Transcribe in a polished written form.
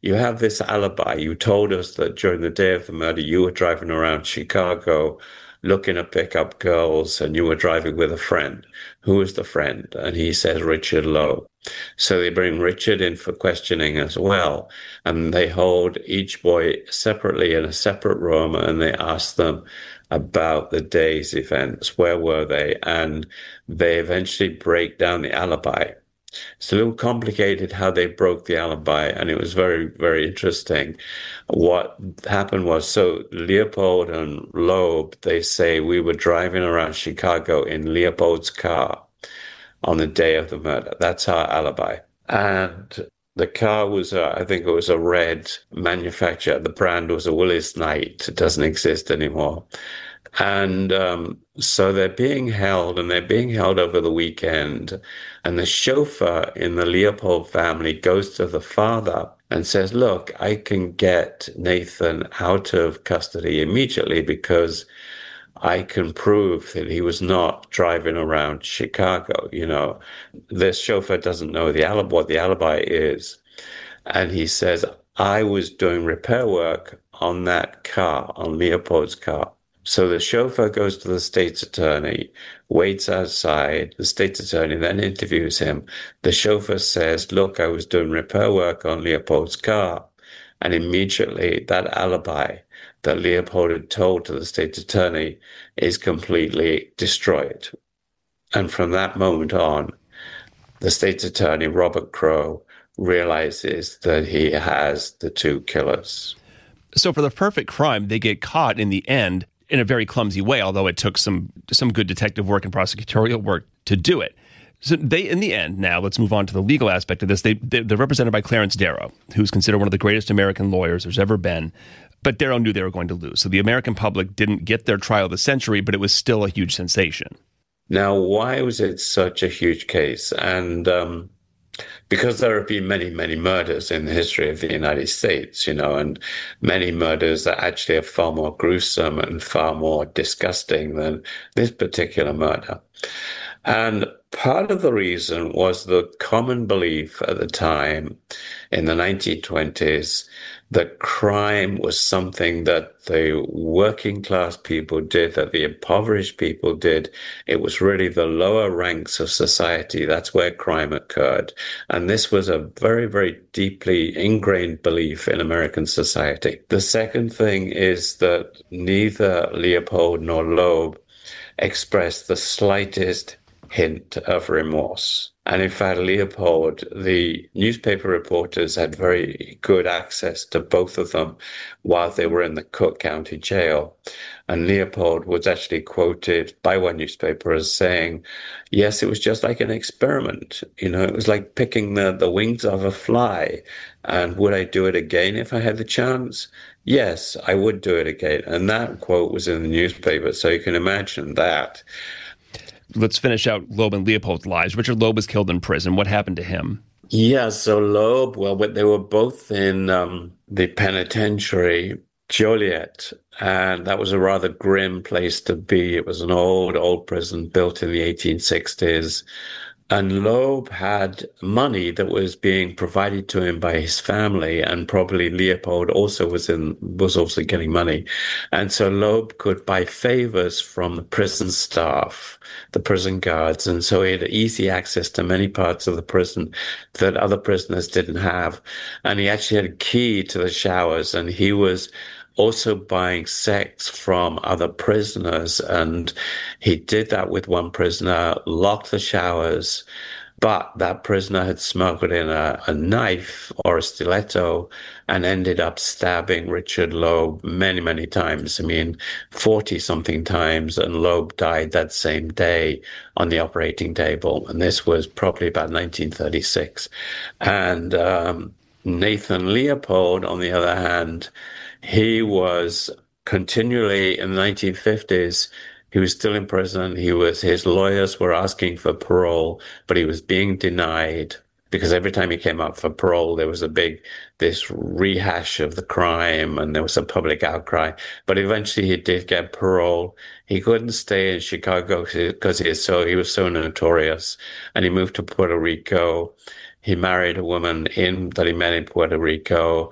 you have this alibi. You told us that during the day of the murder, you were driving around Chicago looking to pick up girls and you were driving with a friend. Who is the friend? And he says, Richard Loeb. So they bring Richard in for questioning as well. And they hold each boy separately in a separate room and they ask them about the day's events. Where were they? And they eventually break down the alibi. It's a little complicated how they broke the alibi, and it was very, very interesting. What happened was, so Leopold and Loeb, they say we were driving around Chicago in Leopold's car on the day of the murder. That's our alibi. And the car was, I think it was a red manufacturer. The brand was a Willis Knight. It doesn't exist anymore. And so they're being held, and they're being held over the weekend. And the chauffeur in the Leopold family goes to the father and says, look, I can get Nathan out of custody immediately because I can prove that he was not driving around Chicago. You know, this chauffeur doesn't know what the alibi is. And he says, I was doing repair work on that car, on Leopold's car. So the chauffeur goes to the state's attorney, waits outside. The state's attorney then interviews him. The chauffeur says, look, I was doing repair work on Leopold's car. And immediately that alibi that Leopold had told to the state's attorney is completely destroyed. And from that moment on, the state's attorney, Robert Crowe, realizes that he has the two killers. So for the perfect crime, they get caught in the end in a very clumsy way, although it took some good detective work and prosecutorial work to do it. So they, in the end, now let's move on to the legal aspect of this. They're represented by Clarence Darrow, who's considered one of the greatest American lawyers there's ever been. But Darrow knew they were going to lose. So the American public didn't get their trial of the century, but it was still a huge sensation. Now, why was it such a huge case? And because there have been many, many murders in the history of the United States, you know, and many murders that actually are far more gruesome and far more disgusting than this particular murder. And part of the reason was the common belief at the time in the 1920s that crime was something that the working class people did, that the impoverished people did. It was really the lower ranks of society. That's where crime occurred. And this was a very, very deeply ingrained belief in American society. The second thing is that neither Leopold nor Loeb expressed the slightest hint of remorse. And in fact, Leopold, the newspaper reporters had very good access to both of them while they were in the Cook County jail. And Leopold was actually quoted by one newspaper as saying, yes, it was just like an experiment. You know, it was like picking the wings of a fly. And would I do it again if I had the chance? Yes, I would do it again. And that quote was in the newspaper. So you can imagine that. Let's finish out Loeb and Leopold's lives. Richard Loeb was killed in prison. What happened to him? Yeah, so Loeb, well, they were both in the penitentiary, Joliet, and that was a rather grim place to be. It was an old prison built in the 1860s. And Loeb had money that was being provided to him by his family, and probably Leopold also was also getting money. And so Loeb could buy favors from the prison staff, the prison guards, and so he had easy access to many parts of the prison that other prisoners didn't have. And he actually had a key to the showers, and he was also buying sex from other prisoners. And he did that with one prisoner, locked the showers, but that prisoner had smuggled in a knife or a stiletto and ended up stabbing Richard Loeb many, many times. I mean, 40 something times, and Loeb died that same day on the operating table. And this was probably about 1936. And Nathan Leopold, on the other hand, he was continually in the 1950s. He was still in prison. His lawyers were asking for parole, but he was being denied because every time he came up for parole, there was this rehash of the crime and there was a public outcry. But eventually he did get parole. He couldn't stay in Chicago because he was so notorious, and he moved to Puerto Rico. He married a woman that he met in Puerto Rico.